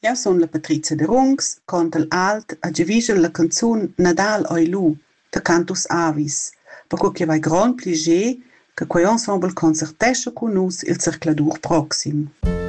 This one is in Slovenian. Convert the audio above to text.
Jeu sun la Patrizia de Rungs, contel alt a giavischel la canzun Nadal oi lu, da Cantus Avis, perco che vai grond plischer che quei ensemble concertescha cun nus il circladur proxim.